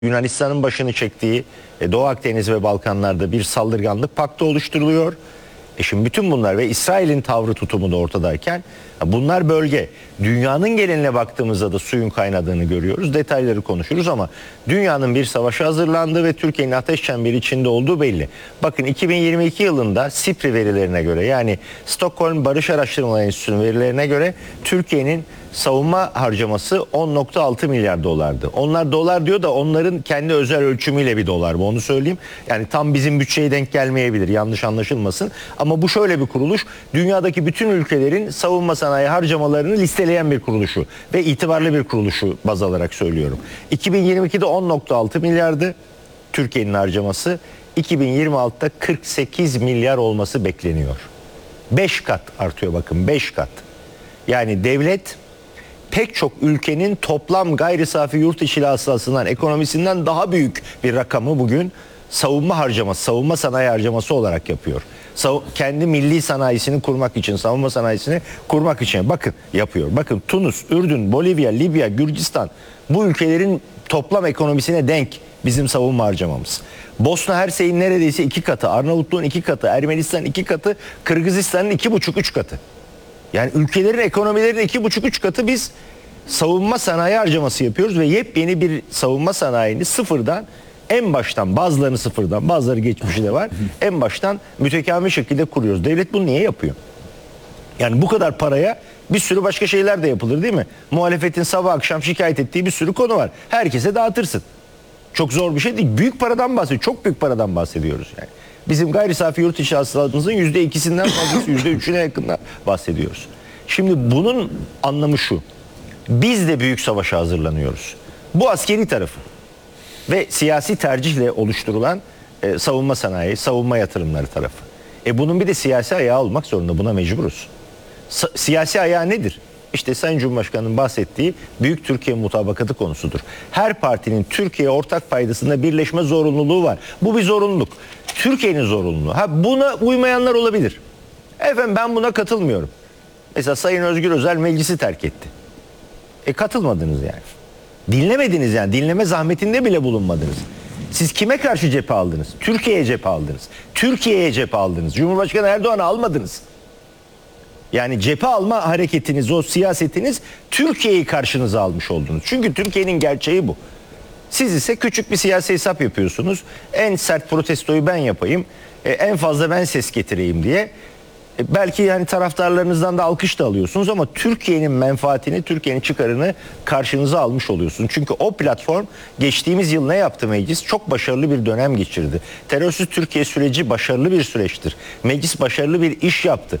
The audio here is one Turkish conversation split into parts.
Yunanistan'ın başını çektiği Doğu Akdeniz ve Balkanlar'da bir saldırganlık paktı oluşturuluyor. Şimdi bütün bunlar ve İsrail'in tavrı tutumu da ortadayken bunlar bölge. Dünyanın geneline baktığımızda da suyun kaynadığını görüyoruz. Detayları konuşuruz ama dünyanın bir savaşa hazırlandığı ve Türkiye'nin ateş çemberi içinde olduğu belli. Bakın 2022 yılında SIPRI verilerine göre, yani Stockholm Barış Araştırmaları Enstitüsü'nün verilerine göre Türkiye'nin savunma harcaması 10,6 milyar dolardı. Onlar dolar diyor da onların kendi özel ölçümüyle bir dolar bu, onu söyleyeyim. Yani tam bizim bütçeye denk gelmeyebilir, yanlış anlaşılmasın. Ama bu şöyle bir kuruluş, dünyadaki bütün ülkelerin savunma sanayi harcamalarını listeleyen bir kuruluşu ve itibarlı bir kuruluşu baz alarak söylüyorum. 2022'de 10,6 milyardı Türkiye'nin harcaması, 2026'da 48 milyar olması bekleniyor. 5 kat artıyor, bakın 5 kat. Yani devlet pek çok ülkenin toplam gayri safi yurt içi hasılasından, ekonomisinden daha büyük bir rakamı bugün savunma harcaması, savunma sanayi harcaması olarak yapıyor. Kendi milli sanayisini kurmak için, savunma sanayisini kurmak için bakın yapıyor. Bakın Tunus, Ürdün, Bolivya, Libya, Gürcistan, bu ülkelerin toplam ekonomisine denk bizim savunma harcamamız. Bosna Hersey'in neredeyse 2 katı, Arnavutluğun 2 katı, Ermenistan 2 katı, Kırgızistan'ın 2,5-3 katı. Yani ülkelerin ekonomilerinin 2,5-3 katı biz savunma sanayi harcaması yapıyoruz ve yepyeni bir savunma sanayini sıfırdan, en baştan, bazılarını sıfırdan, bazıları geçmişi de var, en baştan mütekamil şekilde kuruyoruz. Devlet bunu niye yapıyor? Yani bu kadar paraya bir sürü başka şeyler de yapılır, değil mi? Muhalefetin sabah akşam şikayet ettiği bir sürü konu var. Herkese dağıtırsın. Çok zor bir şey değil. Büyük paradan bahsediyoruz. Çok büyük paradan bahsediyoruz yani. Bizim gayri safi yurt içi hasılatımızın %2'sinden fazlası, %3'üne yakından bahsediyoruz. Şimdi bunun anlamı şu: biz de büyük savaşa hazırlanıyoruz. Bu askeri tarafı ve siyasi tercihle oluşturulan savunma sanayi, savunma yatırımları tarafı. Bunun bir de siyasi ayağı olmak zorunda, buna mecburuz. Siyasi ayağı nedir? İşte Sayın Cumhurbaşkanı'nın bahsettiği Büyük Türkiye Mutabakatı konusudur. Her partinin Türkiye ortak paydasında birleşme zorunluluğu var. Bu bir zorunluluk. Türkiye'nin zorunluluğu. Buna uymayanlar olabilir. Efendim ben buna katılmıyorum. Mesela Sayın Özgür Özel meclisi terk etti. Katılmadınız yani. Dinlemediniz yani. Dinleme zahmetinde bile bulunmadınız. Siz kime karşı cephe aldınız? Türkiye'ye cephe aldınız. Türkiye'ye cephe aldınız. Cumhurbaşkanı Erdoğan'ı almadınız. Yani cephe alma hareketiniz, o siyasetiniz, Türkiye'yi karşınıza almış oldunuz. Çünkü Türkiye'nin gerçeği bu. Siz ise küçük bir siyasi hesap yapıyorsunuz. En sert protestoyu ben yapayım, en fazla ben ses getireyim diye. Belki yani taraftarlarınızdan da alkış da alıyorsunuz ama Türkiye'nin menfaatini, Türkiye'nin çıkarını karşınıza almış oluyorsunuz. Çünkü o platform geçtiğimiz yıl ne yaptı meclis? Çok başarılı bir dönem geçirdi. Terörsüz Türkiye süreci başarılı bir süreçtir. Meclis başarılı bir iş yaptı.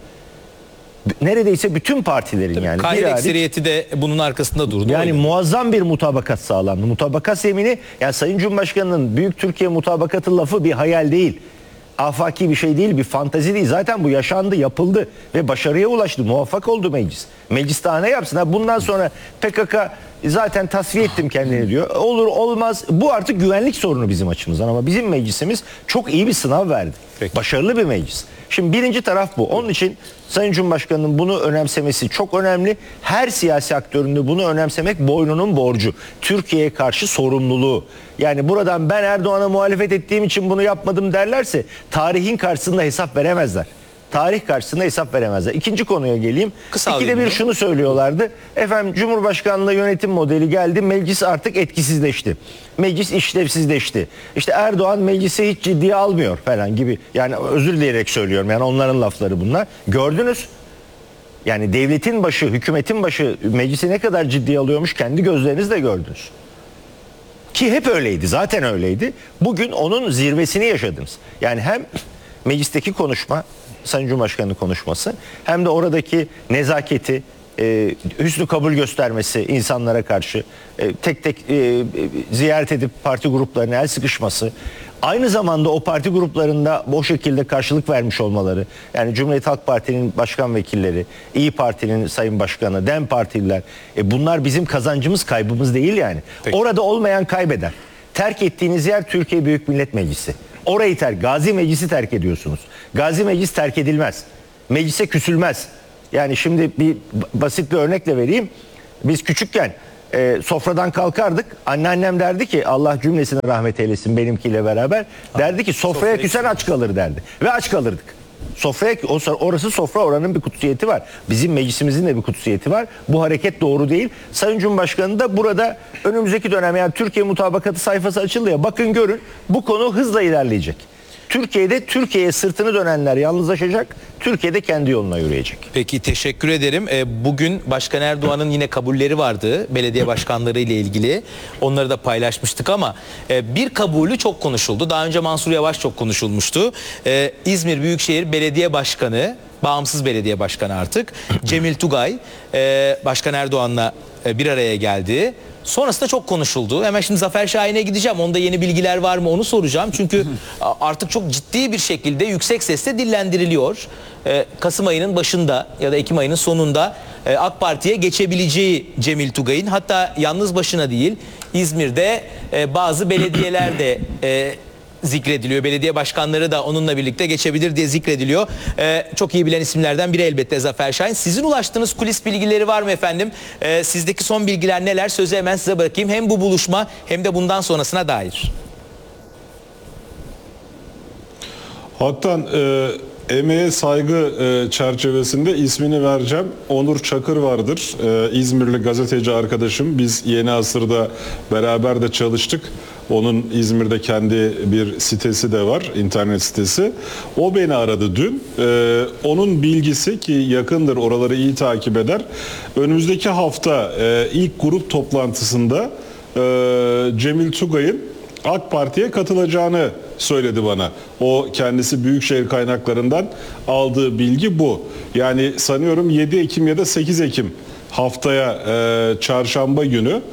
Neredeyse bütün partilerin, tabii, yani gayri ekseriyeti de bunun arkasında durdu. Yani muazzam bir mutabakat sağlandı. Mutabakat zemini, yani Sayın Cumhurbaşkanı'nın Büyük Türkiye Mutabakatı lafı bir hayal değil. Afaki bir şey değil, bir fantezi değil. Zaten bu yaşandı, yapıldı ve başarıya ulaştı. Muvaffak oldu meclis. Meclis daha ne yapsın? Bundan sonra PKK zaten tasfiye ettim kendini diyor. Olur olmaz. Bu artık güvenlik sorunu bizim açımızdan ama bizim meclisimiz çok iyi bir sınav verdi. Peki. Başarılı bir meclis. Şimdi birinci taraf bu. Onun için Sayın Cumhurbaşkanı'nın bunu önemsemesi çok önemli. Her siyasi aktörün de bunu önemsemek boynunun borcu. Türkiye'ye karşı sorumluluğu. Yani buradan ben Erdoğan'a muhalefet ettiğim için bunu yapmadım derlerse tarihin karşısında hesap veremezler. Tarih karşısında hesap veremezler. İkinci konuya geleyim. İkide bir şunu söylüyorlardı. Efendim Cumhurbaşkanlığı yönetim modeli geldi. Meclis artık etkisizleşti. Meclis işlevsizleşti. İşte Erdoğan meclisi hiç ciddiye almıyor falan gibi. Yani özür dileyerek söylüyorum. Yani onların lafları bunlar. Gördünüz. Yani devletin başı, hükümetin başı meclisi ne kadar ciddiye alıyormuş kendi gözlerinizle gördünüz. Ki hep öyleydi. Zaten öyleydi. Bugün onun zirvesini yaşadınız. Yani hem meclisteki konuşma, Sayın Cumhurbaşkanı'nın konuşması, hem de oradaki nezaketi, hüsnü kabul göstermesi insanlara karşı, tek tek ziyaret edip parti gruplarına el sıkışması, aynı zamanda o parti gruplarında o şekilde karşılık vermiş olmaları, yani Cumhuriyet Halk Parti'nin başkan vekilleri, İYİ Parti'nin sayın başkanı, DEM Partililer, bunlar bizim kazancımız, kaybımız değil yani. Peki. Orada olmayan kaybeder. Terk ettiğiniz yer Türkiye Büyük Millet Meclisi. Orayı Gazi Meclisi terk ediyorsunuz. Gazi Meclis terk edilmez. Meclise küsülmez. Yani şimdi bir basit bir örnekle vereyim. Biz küçükken sofradan kalkardık. Anneannem derdi ki Allah cümlesine rahmet eylesin benimkiyle beraber. Derdi ki sofraya küsen aç kalır derdi. Ve aç kalırdık. Sofraya, orası sofra, oranın bir kutsiyeti var. Bizim meclisimizin de bir kutsiyeti var. Bu hareket doğru değil. Sayın Cumhurbaşkanı da burada önümüzdeki dönem, yani Türkiye mutabakatı sayfası açıldı ya, bakın görün, bu konu hızla ilerleyecek. Türkiye'ye sırtını dönenler yalnızlaşacak. Türkiye'de kendi yoluna yürüyecek. Peki, teşekkür ederim. Bugün Başkan Erdoğan'ın yine kabulleri vardı belediye başkanları ile ilgili. Onları da paylaşmıştık ama bir kabulü çok konuşuldu. Daha önce Mansur Yavaş çok konuşulmuştu. İzmir Büyükşehir Belediye Başkanı, bağımsız belediye başkanı artık, Cemil Tugay, Başkan Erdoğan'la bir araya geldi. Sonrasında çok konuşuldu. Hemen şimdi Zafer Şahin'e gideceğim. Onda yeni bilgiler var mı onu soracağım. Çünkü artık çok ciddi bir şekilde yüksek sesle dillendiriliyor. Kasım ayının başında ya da Ekim ayının sonunda AK Parti'ye geçebileceği Cemil Tugay'ın, hatta yalnız başına değil, İzmir'de bazı belediyeler de zikrediliyor. Belediye başkanları da onunla birlikte geçebilir diye zikrediliyor. Çok iyi bilen isimlerden biri elbette Zafer Şahin. Sizin ulaştığınız kulis bilgileri var mı efendim? Sizdeki son bilgiler neler? Sözü hemen size bırakayım. Hem bu buluşma hem de bundan sonrasına dair. Hak'tan emeğe saygı çerçevesinde ismini vereceğim. Onur Çakır vardır. İzmirli gazeteci arkadaşım. Biz Yeni Asır'da beraber de çalıştık. Onun İzmir'de kendi bir sitesi de var, internet sitesi. O beni aradı dün. Onun bilgisi, ki yakındır, oraları iyi takip eder. Önümüzdeki hafta ilk grup toplantısında Cemil Tugay'ın AK Parti'ye katılacağını söyledi bana. O kendisi Büyükşehir kaynaklarından aldığı bilgi bu. Yani sanıyorum 7 Ekim ya da 8 Ekim haftaya çarşamba günü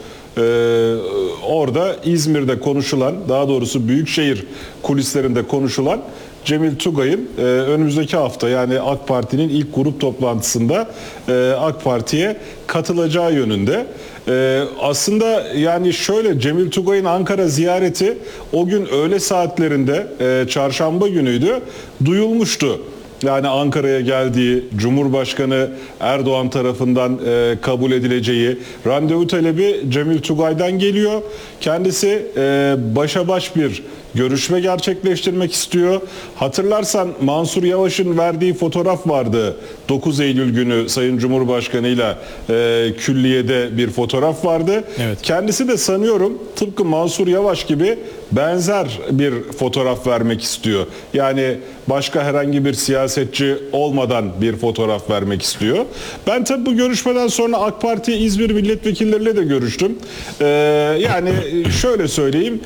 orada İzmir'de konuşulan, daha doğrusu Büyükşehir kulislerinde konuşulan Cemil Tugay'ın önümüzdeki hafta, yani AK Parti'nin ilk grup toplantısında AK Parti'ye katılacağı yönünde. Aslında yani şöyle, Cemil Tugay'ın Ankara ziyareti o gün öğle saatlerinde, çarşamba günüydü, duyulmuştu. Yani Ankara'ya geldiği, Cumhurbaşkanı Erdoğan tarafından kabul edileceği, randevu talebi Cemil Tugay'dan geliyor. Kendisi başa baş bir görüşme gerçekleştirmek istiyor. Hatırlarsan Mansur Yavaş'ın verdiği fotoğraf vardı. 9 Eylül günü Sayın Cumhurbaşkanı'yla külliyede bir fotoğraf vardı. Evet. Kendisi de sanıyorum tıpkı Mansur Yavaş gibi benzer bir fotoğraf vermek istiyor. Yani başka herhangi bir siyasetçi olmadan bir fotoğraf vermek istiyor. Ben tabii bu görüşmeden sonra AK Parti İzmir milletvekilleriyle de görüştüm. Yani şöyle söyleyeyim,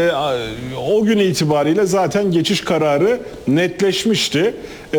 o gün itibariyle zaten geçiş kararı netleşmişti.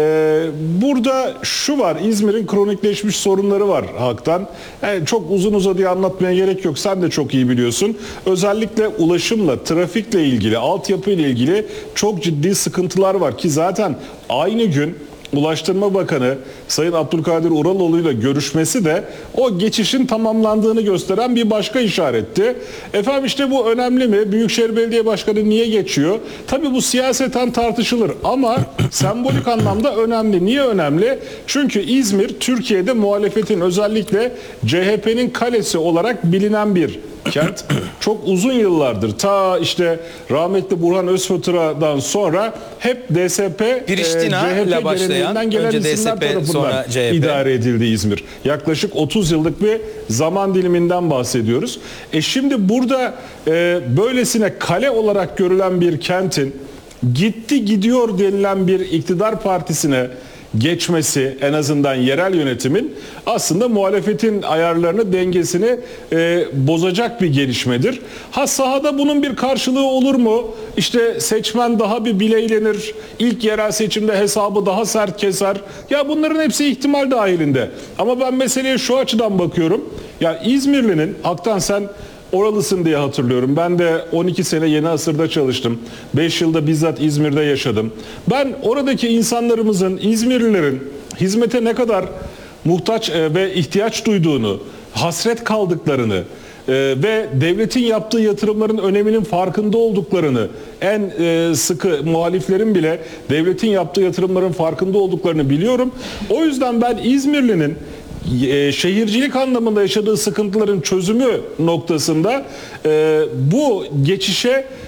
Burada şu var, İzmir'in kronikleşmiş sorunları var Hak'tan. Yani çok uzun uzadıya anlatmaya gerek yok, sen de çok iyi biliyorsun. Özellikle ulaşımla, trafikle ilgili, altyapıyla ilgili çok ciddi sıkıntılar var ki zaten aynı gün Ulaştırma Bakanı Sayın Abdülkadir Uraloğlu ile görüşmesi de o geçişin tamamlandığını gösteren bir başka işaretti. Efendim işte bu önemli mi? Büyükşehir Belediye Başkanı niye geçiyor? Tabii bu siyaseten tartışılır ama sembolik anlamda önemli. Niye önemli? Çünkü İzmir Türkiye'de muhalefetin, özellikle CHP'nin kalesi olarak bilinen bir kent. Çok uzun yıllardır, ta işte rahmetli Burhan Özfotıra'dan sonra hep DSP, CHP geleneğinden gelen isimler tarafından idare edildi İzmir. Yaklaşık 30 yıllık bir zaman diliminden bahsediyoruz. Şimdi burada böylesine kale olarak görülen bir kentin gitti gidiyor denilen bir iktidar partisine geçmesi, en azından yerel yönetimin, aslında muhalefetin ayarlarını, dengesini bozacak bir gelişmedir. Ha, sahada bunun bir karşılığı olur mu? İşte seçmen daha bir bileylenir, ilk yerel seçimde hesabı daha sert keser. Ya bunların hepsi ihtimal dahilinde. Ama ben meseleye şu açıdan bakıyorum. Ya İzmirli'nin, Hak'tan sen oralısın diye hatırlıyorum. Ben de 12 sene Yeni Asır'da çalıştım. 5 yılda bizzat İzmir'de yaşadım. Ben oradaki insanlarımızın, İzmirlilerin hizmete ne kadar muhtaç ve ihtiyaç duyduğunu, hasret kaldıklarını ve devletin yaptığı yatırımların öneminin farkında olduklarını, en sıkı muhaliflerin bile devletin yaptığı yatırımların farkında olduklarını biliyorum. O yüzden ben İzmirli'nin şehircilik anlamında yaşadığı sıkıntıların çözümü noktasında bu geçişe